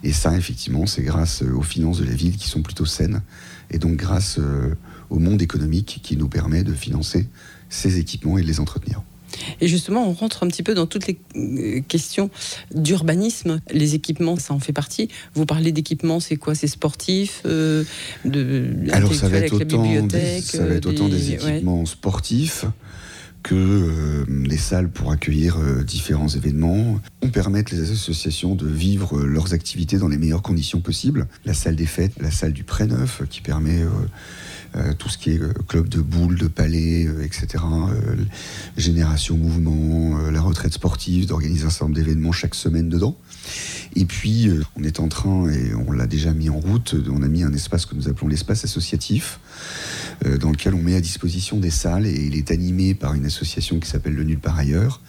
Et ça, effectivement, c'est grâce aux finances de la ville qui sont plutôt saines, et donc grâce au monde économique qui nous permet de financer ces équipements et de les entretenir. Et justement, on rentre un petit peu dans toutes les questions d'urbanisme. Les équipements, ça en fait partie. Vous parlez d'équipements, c'est quoi ? C'est sportif, Alors ça va être autant des équipements sportifs que des salles pour accueillir différents événements. On permet les associations de vivre leurs activités dans les meilleures conditions possibles. La salle des fêtes, la salle du Pré-Neuf qui permet tout ce qui est club de boules, de palais, etc. Génération Mouvement, la retraite sportive, d'organiser un certain nombre d'événements chaque semaine dedans. Et puis, on est en train, et on l'a déjà mis en route, on a mis un espace que nous appelons l'espace associatif, dans lequel on met à disposition des salles, et il est animé par une association qui s'appelle Le Nulle Part Ailleurs.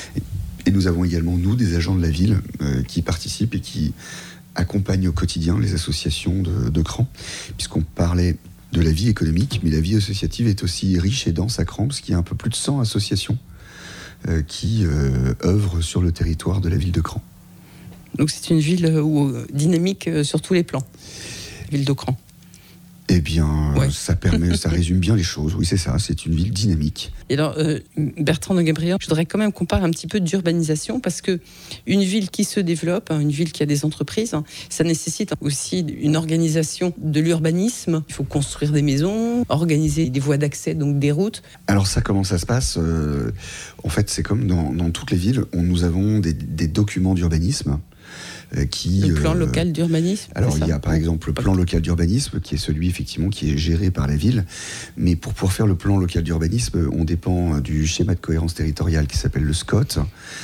Et nous avons également, nous, des agents de la ville qui participent et qui accompagnent au quotidien les associations de Cran, puisqu'on parlait de la vie économique, mais la vie associative est aussi riche et dense à Cran, parce qu'il y a un peu plus de 100 associations qui œuvrent sur le territoire de la ville de Cran. Donc c'est une ville dynamique sur tous les plans, ville de Cran. Eh bien, ouais. Ça résume bien les choses. Oui, c'est ça, c'est une ville dynamique. Et alors, Bertrand de Guébriant, je voudrais quand même qu'on parle un petit peu d'urbanisation, parce que une ville qui se développe, une ville qui a des entreprises, ça nécessite aussi une organisation de l'urbanisme. Il faut construire des maisons, organiser des voies d'accès, donc des routes. Alors ça, comment ça se passe ? En fait, c'est comme dans toutes les villes, nous avons des documents d'urbanisme. Le plan local d'urbanisme. Alors il y a par exemple le plan local d'urbanisme qui est celui effectivement qui est géré par la ville, mais pour pouvoir faire le plan local d'urbanisme, on dépend du schéma de cohérence territoriale qui s'appelle le SCOT,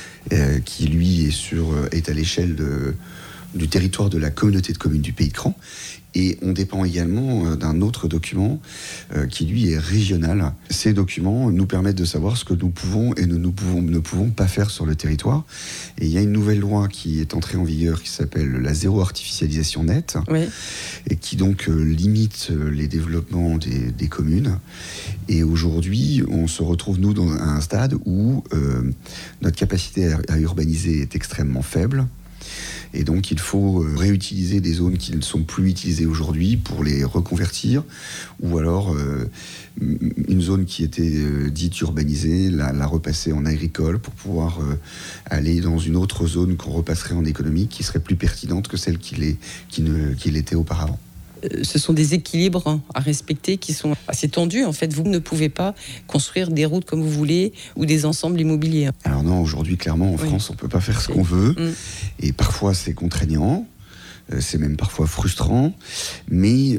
qui lui est à l'échelle du territoire de la communauté de communes du Pays de Cran. Et on dépend également d'un autre document qui, lui, est régional. Ces documents nous permettent de savoir ce que nous pouvons et ne pouvons pas faire sur le territoire. Et il y a une nouvelle loi qui est entrée en vigueur qui s'appelle la zéro artificialisation nette, oui. Et qui donc limite les développements des communes. Et aujourd'hui, on se retrouve, nous, à un stade où notre capacité à urbaniser est extrêmement faible. Et donc il faut réutiliser des zones qui ne sont plus utilisées aujourd'hui pour les reconvertir, ou alors une zone qui était dite urbanisée, la repasser en agricole pour pouvoir aller dans une autre zone qu'on repasserait en économique qui serait plus pertinente que celle qui l'était auparavant. Ce sont des équilibres à respecter qui sont assez tendus. En fait, vous ne pouvez pas construire des routes comme vous voulez ou des ensembles immobiliers. Alors non, aujourd'hui, clairement, en France, on ne peut pas faire ce qu'on veut. Et parfois, c'est contraignant. C'est même parfois frustrant. Mais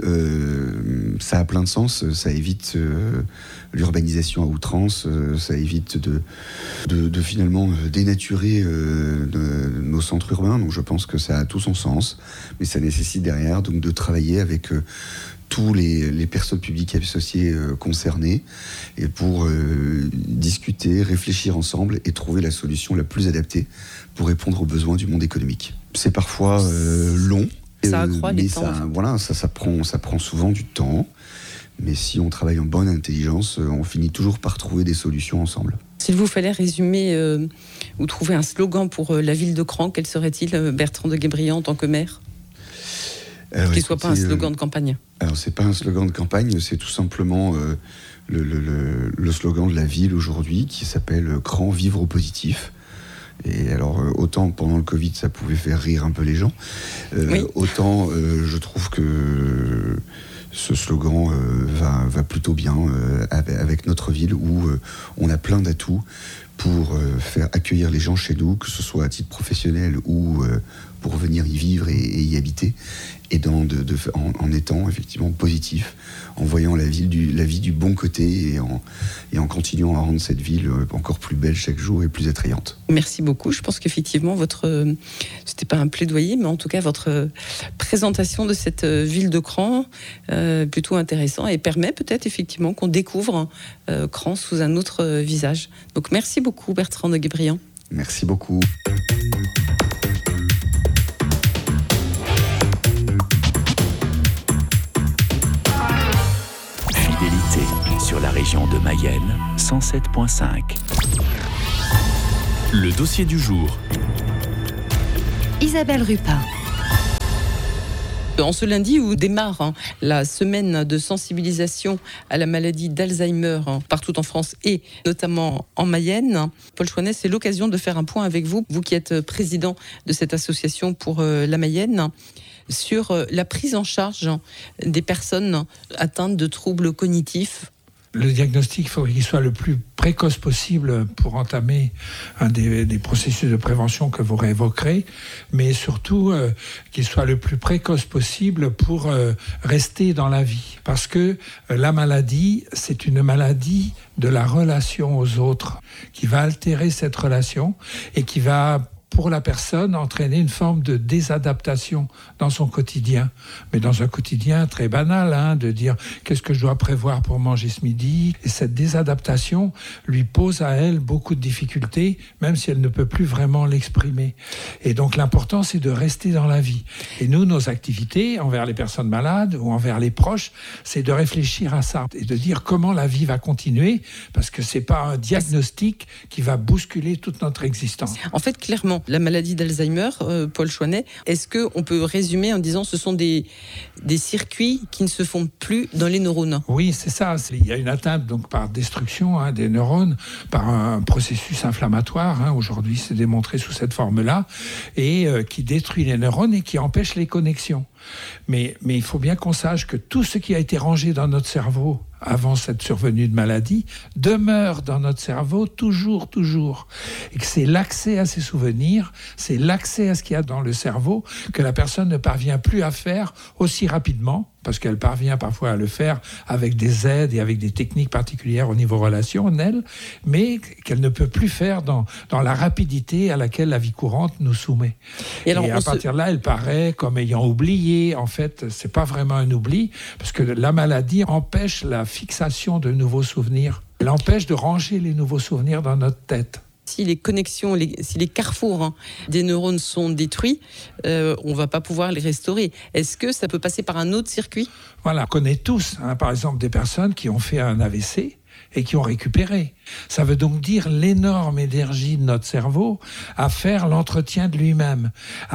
ça a plein de sens. Ça évite l'urbanisation à outrance. Ça évite de finalement dénaturer nos centres urbains. Donc je pense que ça a tout son sens. Mais ça nécessite derrière donc, de travailler avec tous les personnes publiques associées concernées et pour discuter, réfléchir ensemble et trouver la solution la plus adaptée pour répondre aux besoins du monde économique. C'est parfois long. Ça accroît les temps. Ça prend souvent du temps. Mais si on travaille en bonne intelligence, on finit toujours par trouver des solutions ensemble. S'il vous fallait résumer ou trouver un slogan pour la ville de Cran, quel serait-il, Bertrand de Guébriant, en tant que maire ? Qu'il ne soit pas un slogan de campagne. Alors, c'est pas un slogan de campagne, c'est tout simplement le slogan de la ville aujourd'hui qui s'appelle « Cran, vivre au positif ». Et alors, autant pendant le Covid, ça pouvait faire rire un peu les gens, oui. Autant je trouve que ce slogan va plutôt bien avec notre ville où on a plein d'atouts pour faire accueillir les gens chez nous, que ce soit à titre professionnel ou pour venir y vivre et y habiter, et en étant effectivement positif, en voyant la vie du bon côté et en continuant à rendre cette ville encore plus belle chaque jour et plus attrayante. Merci beaucoup. Je pense qu'effectivement, c'était pas un plaidoyer, mais en tout cas, votre présentation de cette ville de Cran, plutôt intéressant et permet peut-être effectivement qu'on découvre Cran sous un autre visage. Donc merci beaucoup, Bertrand de Guébriant. Merci beaucoup. Sur la région de Mayenne, 107.5. Le dossier du jour. Isabelle Rupin. En ce lundi où démarre la semaine de sensibilisation à la maladie d'Alzheimer partout en France et notamment en Mayenne, Paul Chouanet, c'est l'occasion de faire un point avec vous, vous qui êtes président de cette association pour la Mayenne, sur la prise en charge des personnes atteintes de troubles cognitifs. Le diagnostic, il faut qu'il soit le plus précoce possible pour entamer un des processus de prévention que vous réévoquerez, mais surtout qu'il soit le plus précoce possible pour rester dans la vie. Parce que la maladie, c'est une maladie de la relation aux autres qui va altérer cette relation et qui va, pour la personne, entraîner une forme de désadaptation dans son quotidien. Mais dans un quotidien très banal, de dire qu'est-ce que je dois prévoir pour manger ce midi. Et cette désadaptation lui pose à elle beaucoup de difficultés, même si elle ne peut plus vraiment l'exprimer. Et donc l'important, c'est de rester dans la vie. Et nous, nos activités envers les personnes malades ou envers les proches, c'est de réfléchir à ça et de dire comment la vie va continuer, parce que c'est pas un diagnostic qui va bousculer toute notre existence. En fait, clairement, la maladie d'Alzheimer, Paul Chouanet, est-ce qu'on peut résumer en disant que ce sont des circuits qui ne se font plus dans les neurones ? Oui, c'est ça. Il y a une atteinte donc, par destruction des neurones, par un processus inflammatoire. Aujourd'hui, c'est démontré sous cette forme-là, et qui détruit les neurones et qui empêche les connexions. Mais il faut bien qu'on sache que tout ce qui a été rangé dans notre cerveau avant cette survenue de maladie demeure dans notre cerveau toujours. Et que c'est l'accès à ces souvenirs, c'est l'accès à ce qu'il y a dans le cerveau que la personne ne parvient plus à faire aussi rapidement, parce qu'elle parvient parfois à le faire avec des aides et avec des techniques particulières au niveau relationnel, mais qu'elle ne peut plus faire dans la rapidité à laquelle la vie courante nous soumet. Et à partir de là, elle paraît comme ayant oublié. En fait, c'est pas vraiment un oubli, parce que la maladie empêche la fixation de nouveaux souvenirs. Elle empêche de ranger les nouveaux souvenirs dans notre tête. Si les connexions, si les carrefours des neurones sont détruits, on ne va pas pouvoir les restaurer. Est-ce que ça peut passer par un autre circuit ? Voilà, on connaît tous, par exemple, des personnes qui ont fait un AVC et qui ont récupéré. Ça veut donc dire l'énorme énergie de notre cerveau à faire l'entretien de lui-même,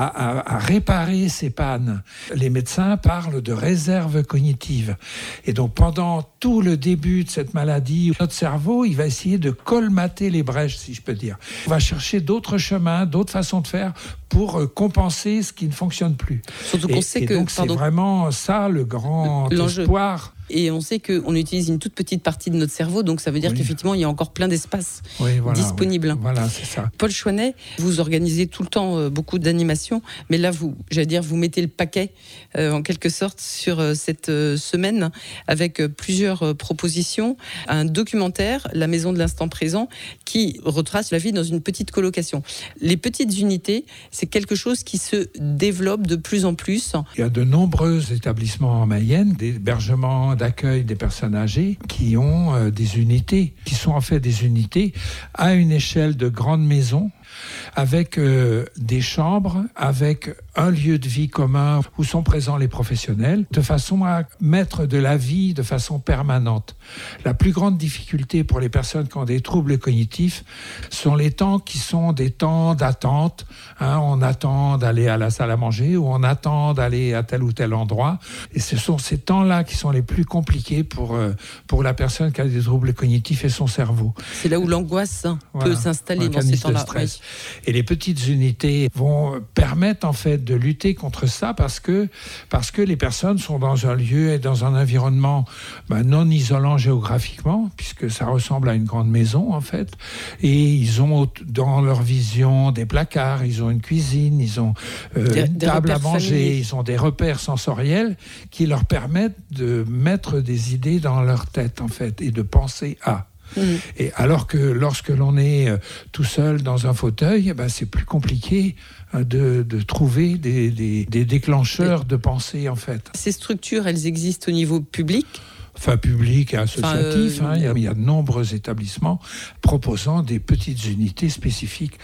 à réparer ses pannes. Les médecins parlent de réserve cognitive. Et donc pendant tout le début de cette maladie, notre cerveau, il va essayer de colmater les brèches, si je peux dire. On va chercher d'autres chemins, d'autres façons de faire pour compenser ce qui ne fonctionne plus. Surtout qu'on sait que... donc c'est vraiment ça le grand espoir. Et on sait qu'on utilise une toute petite partie de notre cerveau, donc ça veut dire qu'effectivement, il y a encore plein d'espace disponible. Voilà, c'est ça. Paul Chouanet, vous organisez tout le temps beaucoup d'animations, mais là, vous mettez le paquet, en quelque sorte, sur cette semaine, avec plusieurs propositions. Un documentaire, La Maison de l'Instant Présent, qui retrace la vie dans une petite colocation. Les petites unités, c'est quelque chose qui se développe de plus en plus. Il y a de nombreux établissements en Mayenne, d'hébergement, d'accueil des personnes âgées qui ont des unités, qui sont en fait des unités à une échelle de grandes maisons, avec des chambres, avec un lieu de vie commun où sont présents les professionnels, de façon à mettre de la vie de façon permanente. La plus grande difficulté pour les personnes qui ont des troubles cognitifs sont les temps qui sont des temps d'attente. On attend d'aller à la salle à manger ou on attend d'aller à tel ou tel endroit. Et ce sont ces temps-là qui sont les plus compliqués pour la personne qui a des troubles cognitifs et son cerveau. C'est là où l'angoisse peut s'installer dans ces temps-là. Oui. Et les petites unités vont permettre en fait de lutter contre ça parce que les personnes sont dans un lieu et dans un environnement non isolant géographiquement, puisque ça ressemble à une grande maison en fait, et ils ont dans leur vision des placards, ils ont une cuisine, ils ont une table à manger, familiers. Ils ont des repères sensoriels qui leur permettent de mettre des idées dans leur tête en fait et de penser à. Et alors que lorsque l'on est tout seul dans un fauteuil, c'est plus compliqué de trouver des déclencheurs de pensée en fait. Ces structures, elles existent au niveau public ? Enfin, public et associatif. Il y a de nombreux établissements proposant des petites unités spécifiques.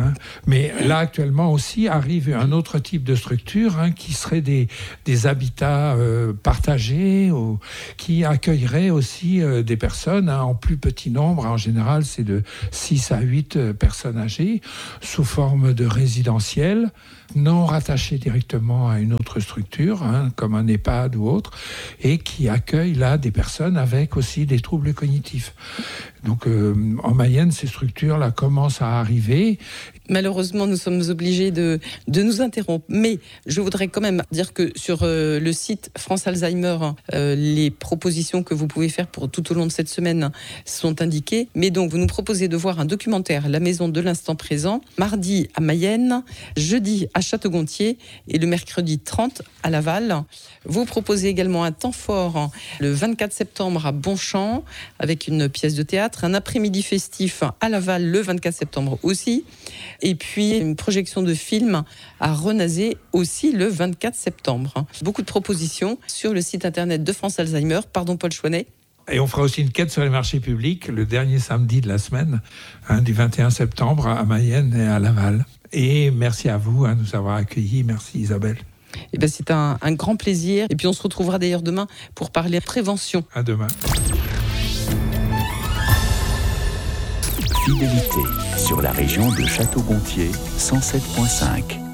Mais là, actuellement aussi, arrive un autre type de structure qui serait des habitats partagés ou qui accueilleraient aussi des personnes en plus petit nombre. En général, c'est de 6 à 8 personnes âgées sous forme de résidentiel. non rattachés directement à une autre structure, comme un EHPAD ou autre, et qui accueillent là des personnes avec aussi des troubles cognitifs. Donc en Mayenne, ces structures-là commencent à arriver. Malheureusement, nous sommes obligés de nous interrompre. Mais je voudrais quand même dire que sur le site France Alzheimer, les propositions que vous pouvez faire pour tout au long de cette semaine sont indiquées. Mais donc, vous nous proposez de voir un documentaire, La Maison de l'Instant Présent, mardi à Mayenne, jeudi à Château-Gontier et le mercredi 30 à Laval. Vous proposez également un temps fort le 24 septembre à Bonchamp avec une pièce de théâtre, un après-midi festif à Laval le 24 septembre aussi. Et puis une projection de film à Renazé aussi le 24 septembre. Beaucoup de propositions sur le site internet de France Alzheimer. Pardon Paul Chouanet. Et on fera aussi une quête sur les marchés publics le dernier samedi de la semaine, du 21 septembre à Mayenne et à Laval. Et merci à vous de nous avoir accueillis. Merci Isabelle. Eh bien, c'est un grand plaisir. Et puis on se retrouvera d'ailleurs demain pour parler prévention. À demain. Fidélité sur la région de Château-Gontier 107.5.